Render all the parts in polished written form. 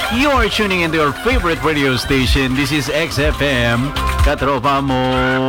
You're tuning into your favorite radio station. This is XFM. Katropa mo.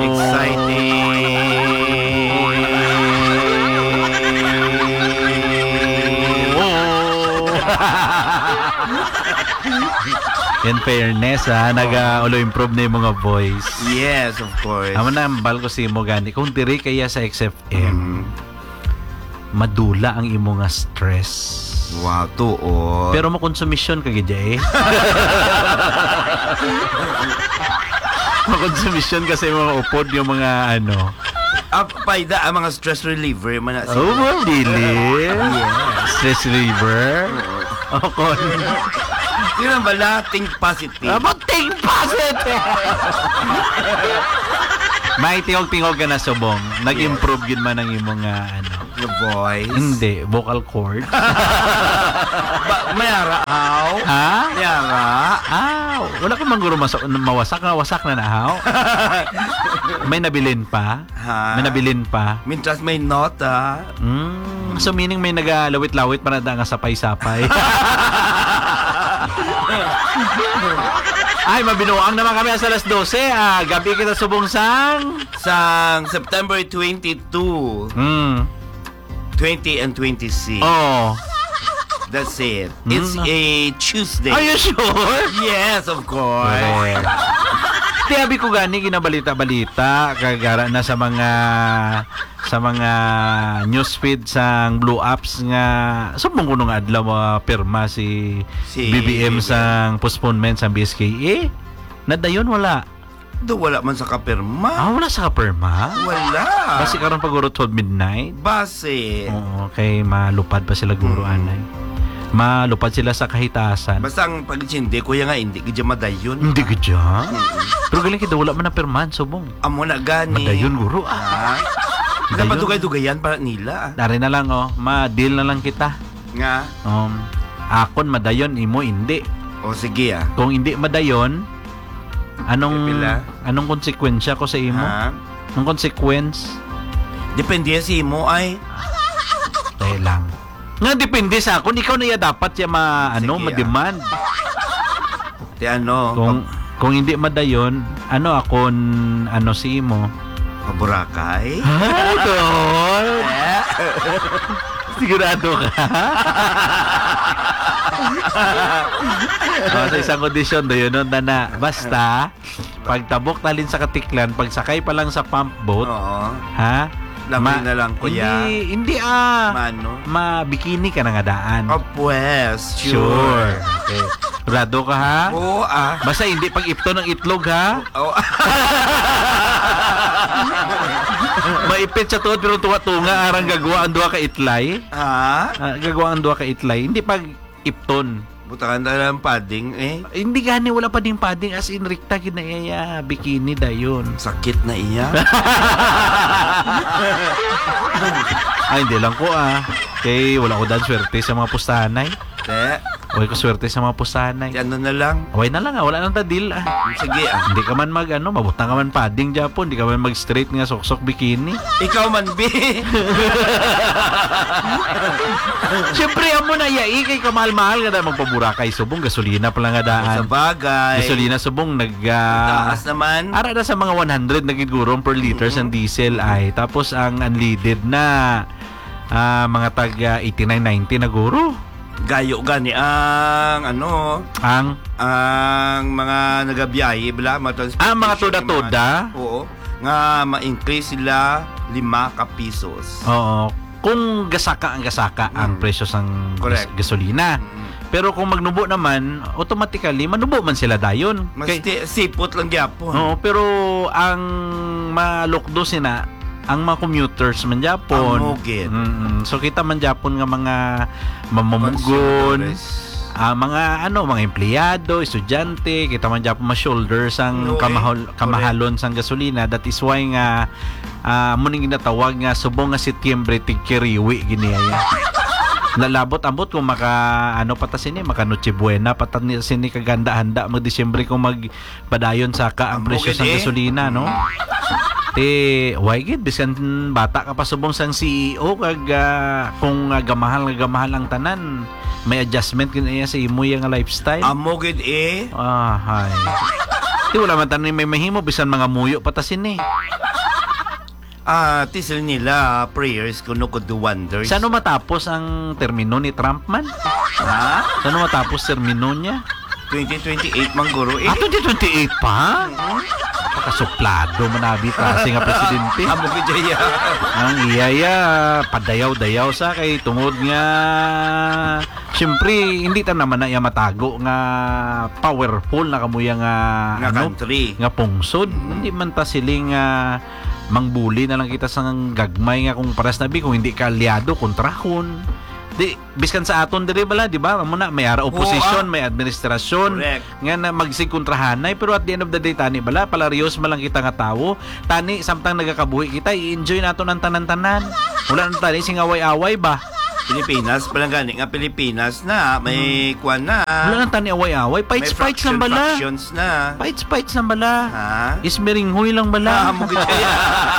In fairness, nag-improve na yung mga voice. Yes, of course. Amo na ang balko si mo gani. Kung diri kaya sa XFM, madula ang imo nga stress. Wow, tuon. Pero makonsumisyon ka gidya eh. Makonsumisyon kasi mga upod yung mga ano. Payda ang mga stress reliever man na Oh, dili. Yes. Stress reliever. Okay. Yun ang bala, think positive. Think positive! May tingog-tingog ka na subong. Nag-improve yun man ang imong ano. The voice. Hindi, vocal cord. Mayara, how? Ha? Mayara. Wala ko mangguro mawasak na nahaw. May nabilin pa? Ha? May nabilin pa? Mintras may nota. So meaning may nagalawit-lawit para nga sapay-sapay. Ay, mabinuang naman kami sa alas 12. Gabi kita subong sang September 22. 20 and 26. Oh. That's it. It's a Tuesday. Are you sure? Yes, of course. Tiyabi ko gani ginabalita-balita kagara na sa mga newsfeed sang blue apps nga subong kuno nga adlaw pirma si BBM sang postponement sang BSKA. Nadayon wala. Wala man sa kapirma. Wala sa kapirma? Wala. Kasi karon pag 12 midnight. Base. Oo, kay malupad pa sila guro anay. Malupad sila sa kahitasan. Basta ang pag-sindi, kuya nga, hindi ka madayon. Hindi ka dyan? Pero galing kita, wala man na perman, subong. Amo na gani. Madayon, guro. Dapat dugay-dugayan para nila. Dari na lang, ma-deal na lang kita. Nga? Akon, madayon, imo, hindi. O, sige Kung hindi madayon, anong konsekwensya ko sa imo? Anong consequence? Depende sa imo ay. Tayo lang. Nga depende sa akin, ikaw na ya dapat ya ma-demand. Di ano? Kung hindi madayon, si imo? Paburakay? Tol! Sigurado ka? Sa isang audition doon nun na basta pagtabok talin sa katiklan, pagsakay pa lang sa pump boat, Lamay na lang, kuya. Hindi Mano? Bikini ka na nga daan. Pues, sure. Okay. Rado ka ha? Oo, Basta hindi pag ipto ng itlog ha? Oo. Maipit sa tuod pero tunga arang gagawa ang duha ka itlay. Gagawa ang duha ka itlay. Hindi pag ipton. Butakan na lang padding Hindi gani, wala pa ding padding as in rikta kinaya bikini dayon. Sakit na iya. Ay, hindi lang ko Kay wala ko dan swerte sa mga pustanay. Wala ko swerte sa mga pustanay. Ano na lang? Okay na lang wala nang tadil Sige Hindi ka man mabutang ka man padding Japon, hindi ka man mag straight nga sok-sok bikini. Ikaw man, B. Siyempre, amo na yai kay kamahal-mahal nga dahil magpaburakay subong, gasolina pala nga daan. Sa bagay. Gasolina subong, taas naman. Ara na sa mga 100 nagigurong per liters ang diesel ay. Tapos ang unleaded na mga tag 89-90 na guro. Gayo gani ang mga nagabiyahe mga toda-toda. Oo. Nga ma-increase sila 5 pesos. Oo. Kung gasaka ang presyo ng gasolina. Pero kung magnubo naman, automatically manubo man sila dayon. Mas sipot lang gyapon. Oo, pero ang malukdo sina ang mga commuters man Japon. So kita man Japon nga mga mamumugon, mga mga empleyado, estudyante, kita man Japon ma-shoulders ang kamahalon sang gasolina. That is why nga muning ginatawag nga subong nga Setyembre tigkiriwi giniaya. Lalabot-ambot kung maka maka Noche Buena patan sini kaganda-handa mag Disyembre kung magpadayon sa ang presyo sang gasolina, no? Why gid bisan bata ka pa subong sang CEO kung gamahal ang tanan may adjustment kinaya sa imo yung lifestyle. Amo gid Hay. Di wala man tanin may mahimo bisan mga muyo patasin tisil nila prayers kuno could do wonders. Saan matapos ang termino ni Trump man? Ha? Saan matapos termino niya? 2028 mangguro 2028 pa? Pakasuplado manabi kasi nga presidente. Amo gid jaya. Ang iyaya padayaw-dayaw sa kay tungod nga siyempre hindi ta naman na iya matago nga powerful na kamuya nga country nga pungsod. Hindi man ta siling mangbuli na lang kita sa gagmay nga kung paras nabi kung hindi ka aliado kontrahon. Di biskan sa aton diri bala di ba amo na may ara opposition may administrasyon nga na magsikontrahanay pero at the end of the day tani bala palarios man lang kita nga tawo tani samtang nagakabuhi kita i-enjoy naton ang tanan-tanan wala nang tani sing away-away ba Pilipinas palang gani nga Pilipinas na may kuan na wala nang tani away-away fights lang bala fights lang bala ismeringhoy lang bala mo gid kaya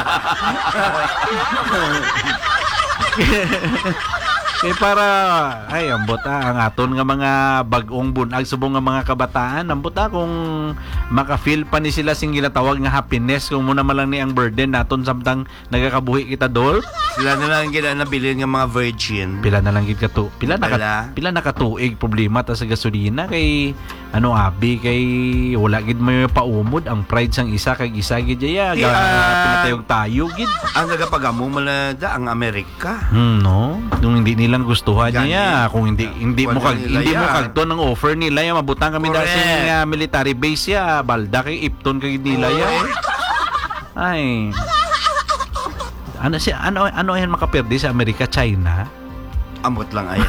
para ay ambot ang aton nga mga bag-ong bunag subong nga mga kabataan ambot kung maka-feel pa ni sila sing ginatawag nga happiness kung muna man lang ni ang burden naton samtang nagakabuhi kita dol sila na lang gid nabilin nga mga virgin pila na lang gid kato pila na katuig problema ta sa gasolina kay abi kay wala gid may paumod ang pride sang isa kay isa gid ya pinatayog tayo gid ang nagapagamo malada ang Amerika no kung hindi nilang gustuhan niya kung hindi mo kagto ng offer nila ya mabutang kami dasing military base ya balda kay ipton kay nila ya ay ano yan makaperde sa Amerika China amot lang ayan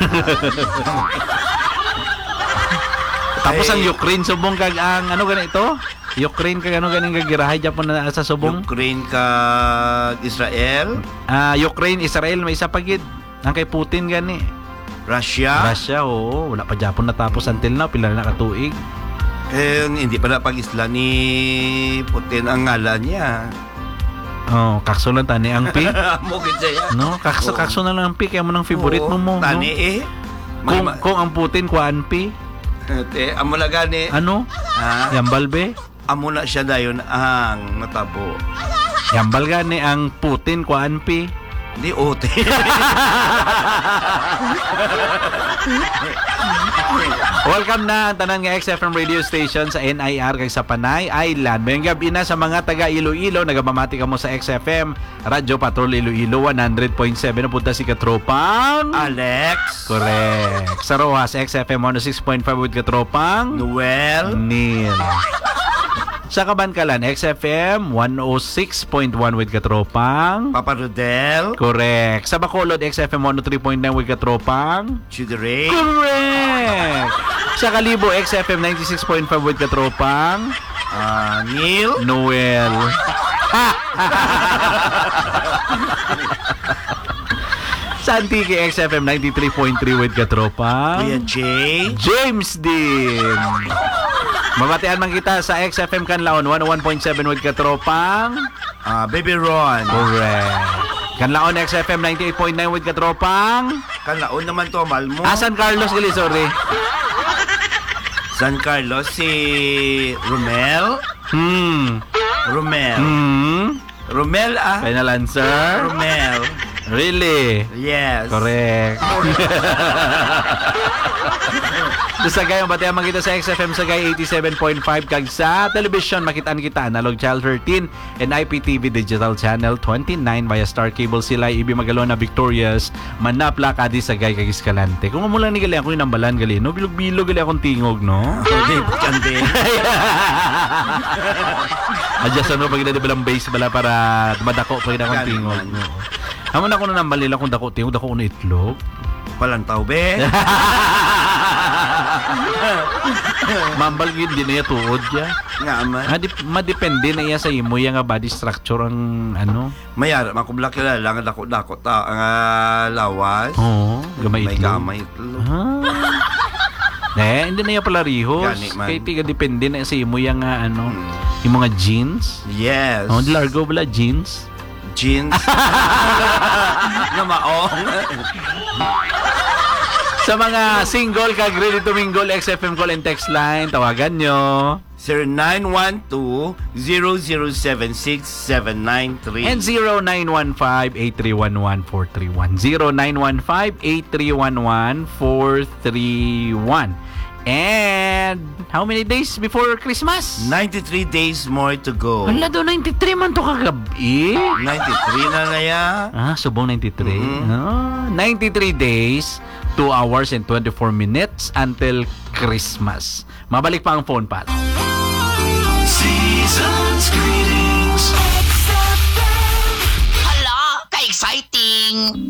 tapos ang Ukraine subong kag ang ano ganito Ukraine kag ano ganing gagirahay Japon na sa subong Ukraine kag Israel Ukraine Israel may isa pagid ang kay Putin gani Russia oo wala pa Japon natapos until now pila na katuig hindi pa na pag-isla ni Putin ang ngalan niya kakso lang tani ang pi mo gid jaya no kakso na lang ang pi kaya mo nang favorite mo tani no? kung ang Putin kuan pi amo na gani ano yambalbe amo na siya dayon ang natabo yambal gani ang Putin kuan pi di ote welcome na ang tanan nga XFM radio station sa NIR kag sa Panay Island mayong gabi na sa mga taga Iloilo nagamamati ka mo sa XFM Radyo Patrol Iloilo 100.7 napunta si Katropang Alex correct sa Rojas XFM 106.5 with Katropang Noel Neil sa Kabankalan, XFM 106.1 with Katropang Papa Rodel correct sa Bacolod, XFM 103.9 with Katropang Chidere correct sa Kalibo, XFM 96.5 with Katropang Neil Noel sa Antique, XFM 93.3 with Katropang Kuya Jay James din Mabatian man kita sa XFM Kanlaon 101.7 with Katropang Baby Ron correct Kanlaon XFM 98.9 with Katropang Kanlaon naman to Malmo San Carlos gali sorry San Carlos si Romel Romel final answer Romel really yes correct Sagay ang batayan makita sa XFM Sagay 87.5 kag sa television makitaan kita analog channel 13 and IPTV digital channel 29 via Star Cable sila ibi Magalona Victorious Manapla kadi Sagay kag Escalante kung mo lang ni gali ako inambalan gali no bilog-bilog gali akong tingog no kande adjust ano pag bilang base bala para madako pag akong tingog no amo na ko na nambalila kung dako tingog dako uno itlog palantaw be mambal gid din niya tuod ya nga man madepende na iya sa imo ya nga body structure ang ano mayara makubla kilala nga dako ang lawas gamay itlog hindi na iya pala rihos kay tiga depende na sa imo ya nga ano yung mga jeans yes largo bala jeans na maong Sa mga single, kag ready to mingle, XFM call and text line, tawagan nyo. 0912-0076793. And 0915-8311-431. 0915-8311-431. And how many days before Christmas? 93 days more to go. Wala daw, 93 man to kagabi. 93 na ya. Subong 93. 93 days, 2 hours and 24 minutes until Christmas. Mabalik pa ang phone pal. Season's greetings. Hala, ka-exciting!